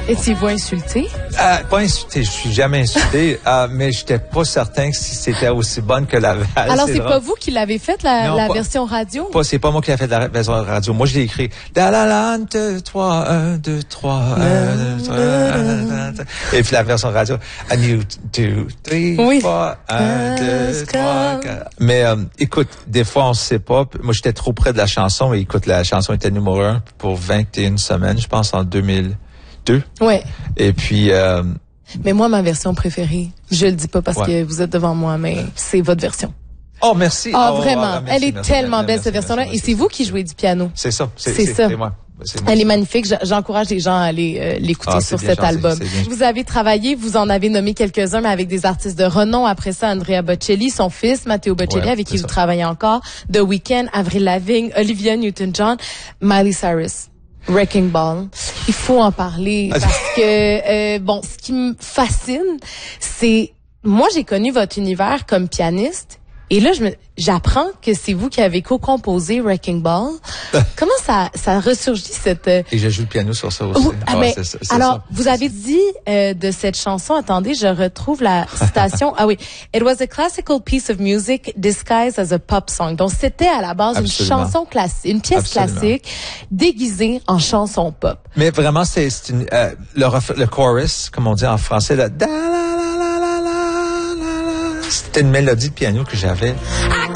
Étiez-vous insulté? Pas insulté, je suis jamais insulté, mais j'étais pas certain que si c'était aussi bonne que la Val. Alors, c'est pas vous qui l'avez faite, la version radio? C'est pas moi qui l'ai fait la version radio. Moi, je l'ai écrit. Da la la, 2, 3, 1, 2, 3, 1, 2, 3, 1, 2, 3. Et puis la version radio, 1, 2, 3, 1, 2, 3, 4. Mais, écoute, des fois, on sait pas. Moi, j'étais trop près de la chanson. Et écoute, la chanson était numéro 1 pour 21 semaines, je pense, en 2002. Ouais. Et puis, mais moi, ma version préférée, je le dis pas parce que vous êtes devant moi, mais c'est votre version. Oh, merci. Vraiment. Merci, elle est tellement belle, cette version-là. Et c'est vous qui jouez du piano. C'est ça. C'est ça. C'est moi. Elle est magnifique. J'encourage les gens à aller l'écouter sur cet album. Vous avez travaillé, vous en avez nommé quelques-uns, mais avec des artistes de renom. Après ça, Andrea Bocelli, son fils, Matteo Bocelli, avec qui vous travaillez encore. The Weeknd, Avril Lavigne, Olivia Newton-John, Miley Cyrus. Wrecking Ball. Il faut en parler parce que, ce qui me fascine, c'est, moi, j'ai connu votre univers comme pianiste. Et là, j'apprends que c'est vous qui avez co-composé Wrecking Ball. Comment ça ressurgit cette... Et je joue le piano sur ça aussi. Alors, vous avez dit de cette chanson, attendez, je retrouve la citation. Ah oui. It was a classical piece of music disguised as a pop song. Donc, c'était à la base une chanson classique, une pièce classique déguisée en chanson pop. Mais vraiment, c'est le chorus, comme on dit en français, c'était une mélodie de piano que j'avais.